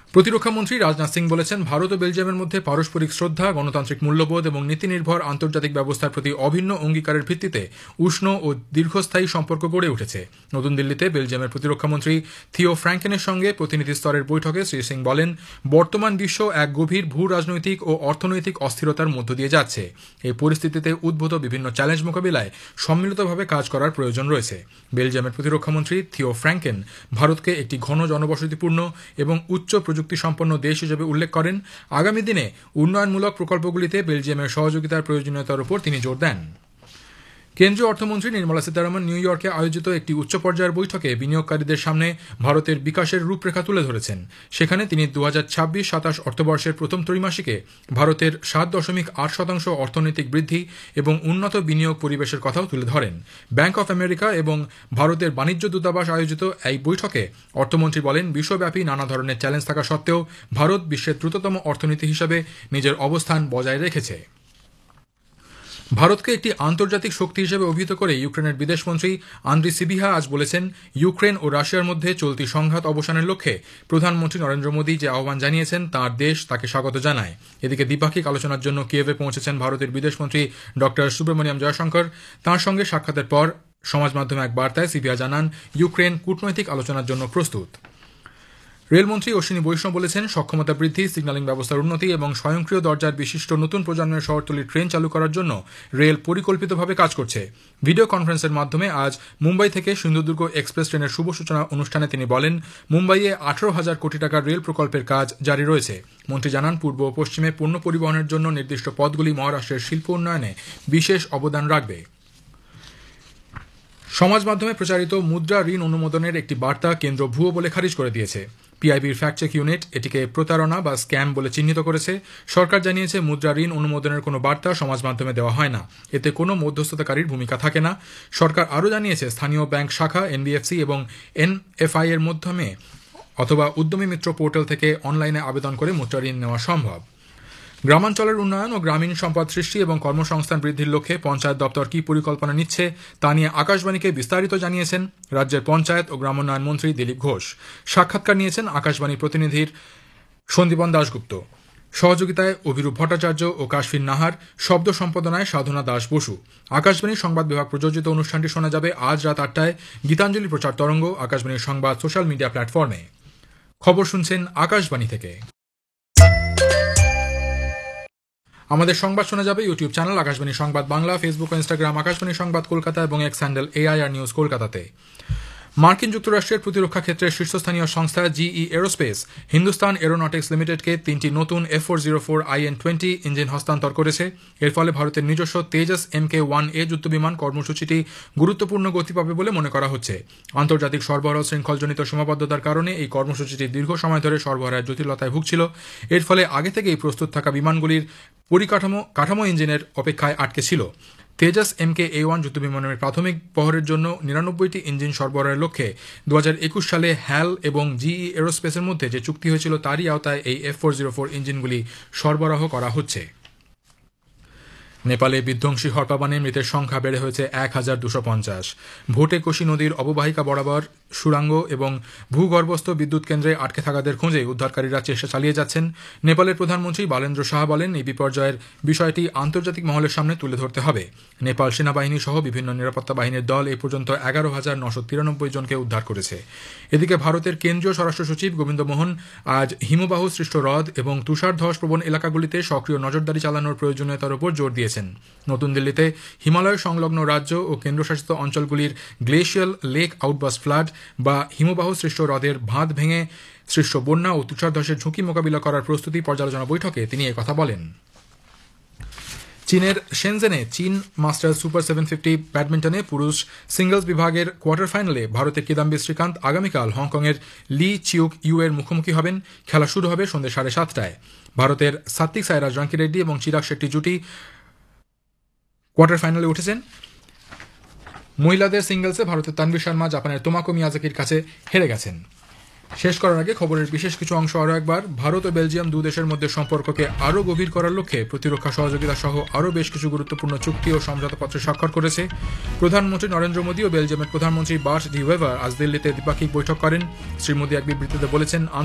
প্রতিরক্ষামন্ত্রী রাজনাথ সিং বলেছেন, ভারত ও বেলজিয়ামের মধ্যে পারস্পরিক শ্রদ্ধা, গণতান্ত্রিক মূল্যবোধ এবং নীতিনির্ভর আন্তর্জাতিক ব্যবস্থার প্রতি অভিন্ন অঙ্গীকারের ভিত্তিতে উষ্ণ ও দীর্ঘস্থায়ী সম্পর্ক গড়ে উঠেছে। নতুন দিল্লিতে বেলজিয়ামের প্রতিরক্ষামন্ত্রী থিও ফ্র্যাঙ্কেনের সঙ্গে প্রতিনিধি স্তরের বৈঠকে শ্রী সিং বলেন, বর্তমান বিশ্ব এক গভীর ভূ রাজনৈতিক ও অর্থনৈতিক অস্থিরতার মধ্য দিয়ে যাচ্ছে। এই পরিস্থিতিতে উদ্ভূত বিভিন্ন চ্যালেঞ্জ মোকাবিলায় সম্মিলিতভাবে কাজ করার প্রয়োজন রয়েছে। বেলজিয়ামের প্রতিরক্ষামন্ত্রী থিও ফ্র্যাঙ্কেন ভারতকে একটি ঘন জনবসতিপূর্ণ এবং উচ্চ প্রযুক্তি সম্পন্ন দেশ হিসেবে উল্লেখ করেন। আগামী দিনে উন্নয়নমূলক প্রকল্পগুলিতে বেলজিয়ামের সহযোগিতার প্রয়োজনীয়তার উপর তিনি জোর দেন। কেন্দ্রীয় অর্থমন্ত্রী নির্মলা সীতারামন নিউ ইয়র্কে আয়োজিত একটি উচ্চ পর্যায়ের বৈঠকে বিনিয়োগকারীদের সামনে ভারতের বিকাশের রূপরেখা তুলে ধরেছেন। সেখানে তিনি 2026-27 অর্থবর্ষের প্রথম ত্রৈমাসিকে ভারতের 7.8% অর্থনৈতিক বৃদ্ধি এবং উন্নত বিনিয়োগ পরিবেশের কথাও তুলে ধরেন। ব্যাংক অফ আমেরিকা এবং ভারতের বাণিজ্য দূতাবাস আয়োজিত এই বৈঠকে অর্থমন্ত্রী বলেন, বিশ্বব্যাপী নানা ধরনের চ্যালেঞ্জ থাকা সত্ত্বেও ভারত বিশ্বের দ্রুততম অর্থনীতি হিসেবে নিজের অবস্থান বজায় রেখেছে। ভারতকে একটি আন্তর্জাতিক শক্তি হিসেবে অভিহিত করে ইউক্রেনের বিদেশমন্ত্রী আন্দ্রি সিবিহা আজ বলেছেন, ইউক্রেন ও রাশিয়ার মধ্যে চলতি সংঘাত অবসানের লক্ষ্যে প্রধানমন্ত্রী নরেন্দ্র মোদী যে আহ্বান জানিয়েছেন তাঁর দেশ তাকে স্বাগত জানায়। এদিকে দ্বিপাক্ষিক আলোচনার জন্য কিয়েভে পৌঁছেছেন ভারতের বিদেশমন্ত্রী ডক্টর সুব্রমণিয়াম জয়শঙ্কর। তাঁর সঙ্গে সাক্ষাতের পর সমাজ মাধ্যমে এক বার্তায় সিবিহা জানান, ইউক্রেন কূটনৈতিক আলোচনার জন্য প্রস্তুত। রেলমন্ত্রী অশ্বিনী বৈষ্ণব বলেছেন, সক্ষমতা বৃদ্ধি, সিগন্যালিং ব্যবস্থার উন্নতি এবং স্বয়ংক্রিয় দরজার বিশিষ্ট নতুন প্রজন্মের শহরতলির ট্রেন চালু করার জন্য রেল পরিকল্পিতভাবে কাজ করছে। ভিডিও কনফারেন্সের মাধ্যমে আজ মুম্বাই থেকে সিন্ধুদুর্গ এক্সপ্রেস ট্রেনের শুভ সূচনা অনুষ্ঠানে তিনি বলেন, মুম্বাইয়ে 18,000 কোটি টাকার রেল প্রকল্পের কাজ জারি রয়েছে। মন্ত্রী জানান, পূর্ব ও পশ্চিমে পণ্য পরিবহনের জন্য নির্দিষ্ট পথগুলি মহারাষ্ট্রের শিল্প উন্নয়নে বিশেষ অবদান রাখবে। সমাজ মাধ্যমে প্রচারিত মুদ্রা ঋণ অনুমোদনের একটি বার্তা কেন্দ্র ভুয়ো বলে খারিজ করে দিয়েছে। পিআইবির ফ্যাক্ট চেক ইউনিট এটিকে প্রতারণা বা স্ক্যাম বলে চিহ্নিত করেছে। সরকার জানিয়েছে, মুদ্রা ঋণ অনুমোদনের কোনো বার্তা সমাজ মাধ্যমে দেওয়া হয় না, এতে কোনো মধ্যস্থতাকারীর ভূমিকা থাকে না। সরকার আরও জানিয়েছে, স্থানীয় ব্যাংক শাখা, এনবিএফসি এবং এনএফআই এর মাধ্যমে অথবা উদ্যমী মিত্র পোর্টাল থেকে অনলাইনে আবেদন করে মুদ্রা ঋণ নেওয়া সম্ভব। গ্রামাঞ্চলের উন্নয়ন ও গ্রামীণ সম্পদ সৃষ্টি এবং কর্মসংস্থান বৃদ্ধির লক্ষ্যে পঞ্চায়েত দপ্তর কি পরিকল্পনা নিচ্ছে তা নিয়ে আকাশবাণীকে বিস্তারিত জানিয়েছেন রাজ্যের পঞ্চায়েত ও গ্রামোন্নয়ন মন্ত্রী দিলীপ ঘোষ। সাক্ষাৎকার নিয়েছেন আকাশবাণী প্রতিনিধির সন্দীপন দাশগুপ্ত। সহযোগিতায় অভিরূপ ভট্টাচার্য ও কাশফিন নাহার, শব্দ সম্পাদনায় সাধনা দাস বসু। আকাশবাণীর সংবাদ বিভাগ প্রযোজিত অনুষ্ঠানটি শোনা যাবে আজ রাত 8টায় গীতাঞ্জলি প্রচার তরঙ্গ, আকাশবাণীর সংবাদ সোশ্যাল মিডিয়া প্ল্যাটফর্মে। খবর শুনছেন আকাশবাণী থেকে। আমাদের সংবাদ শোনা যাবে ইউটিউব চ্যানেল আকাশবাণী সংবাদ বাংলা, ফেসবুক ও ইনস্টাগ্রাম আকাশবাণী সংবাদ কলকাতা এবং এক্স হ্যান্ডেল AIR নিউজ কলকাতাতে। মার্কিন যুক্তরাষ্ট্রের প্রতিরক্ষা ক্ষেত্রের শীর্ষস্থানীয় সংস্থা GE এরোস্পেস হিন্দুস্তান এরোনটিক্স লিমিটেডকে 3টি নতুন F404 IN-20 ইঞ্জিন হস্তান্তর করেছে। এর ফলে ভারতের নিজস্ব তেজস MK-1A যুদ্ধবিমান কর্মসূচিটি গুরুত্বপূর্ণ গতি পাবে বলে মনে করা হচ্ছে। আন্তর্জাতিক সরবরাহ শৃঙ্খলজনিত সীমাবদ্ধতার কারণে এই কর্মসূচিটি দীর্ঘ সময় ধরে সরবরাহের জটিলতায় ভুগছিল। এর ফলে আগে থেকেই প্রস্তুত থাকা বিমানগুলির কাঠামো ইঞ্জিনের অপেক্ষায় আটকে ছিল। তেজস MK-A1 যুদ্ধবিমানের প্রাথমিক বহরের জন্য 99টি ইঞ্জিন সরবরাহের লক্ষ্যে 2021 সালে HAL এবং GE এরোস্পেসের মধ্যে যে চুক্তি হয়েছিল তারই আওতায় এই F404 ইঞ্জিনগুলি সরবরাহ করা হচ্ছে। নেপালে বিধ্বংসী হরপাবানে মৃতের সংখ্যা বেড়ে হয়েছে 1250। ভোটে কোশি নদীর অববাহিকা বরাবর সুড়াঙ্গ এবং ভূগর্ভস্থ বিদ্যুৎ কেন্দ্রে আটকে থাকাদের খোঁজে উদ্ধারকারীরা চেষ্টা চালিয়ে যাচ্ছেন। নেপালের প্রধানমন্ত্রী বালেন্দ্র সাহা বলেন, এই বিপর্যয়ের বিষয়টি আন্তর্জাতিক মহলের সামনে তুলে ধরতে হবে। নেপাল সেনাবাহিনী সহ বিভিন্ন নিরাপত্তা বাহিনীর দল এই পর্যন্ত 11,993 জনকে উদ্ধার করেছে। এদিকে ভারতের কেন্দ্রীয় স্বরাষ্ট্র সচিব গোবিন্দ মোহন আজ হিমবাহ সৃষ্ট হ্রদ এবং তুষার ধস প্রবণ এলাকাগুলিতে সক্রিয় নজরদারি চালানোর প্রয়োজনীয়তার উপর জোর দিয়েছেন। নতুন দিল্লিতে হিমালয় সংলগ্ন রাজ্য ও কেন্দ্রশাসিত অঞ্চলগুলির গ্লেশিয়াল লেক আউটবার্স্ট ফ্লাড বা হিমবাহ সৃষ্ট হ্রদের বাঁধ ভেঙে সৃষ্ট বন্যা ও তুষার ধসের ঝুঁকি মোকাবিলা করার প্রস্তুতি পর্যালোচনা বৈঠকে তিনি একথা বলেন। চীনের শেনজেনে চীন মাস্টার্স সুপার 750 ব্যাডমিন্টনে পুরুষ সিঙ্গলস বিভাগের কোয়ার্টার ফাইনালে ভারতের কিদাম্বি শ্রীকান্ত আগামীকাল হংকংয়ের লি চিউক ইউ এর মুখোমুখি হবেন। খেলা শুরু হবে সন্ধ্যে 7:30টায়। ভারতের সাত্বিক সাইরাজ রাঙ্কিরেড্ডি এবং চিরাগ শেট্টি জুটি কোয়ার্টার ফাইনালে উঠেছেন। মহিলাদের সিঙ্গলসে ভারতের তানভি শর্মা জাপানের তোমাকো মিয়াজাকির কাছে হেরে গেছেন। শেষ করার আগে খবরের বিশেষ কিছু অংশ আরও একবার। ভারত ও বেলজিয়াম দু দেশের মধ্যে সম্পর্ককে আরও গভীর করার লক্ষ্যে প্রতিরক্ষা সহযোগিতা সহ আরও বেশ কিছু গুরুত্বপূর্ণ চুক্তি ও সমঝোতাপত্রে স্বাক্ষর করেছে। প্রধানমন্ত্রী নরেন্দ্র মোদী ও বেলজিয়ামের প্রধানমন্ত্রী বার্ট ডি ওয়েভার আজ দিল্লিতে দ্বিপাক্ষিক বৈঠক করেন। শ্রী মোদী এক বিবৃতিতে বলেছেন,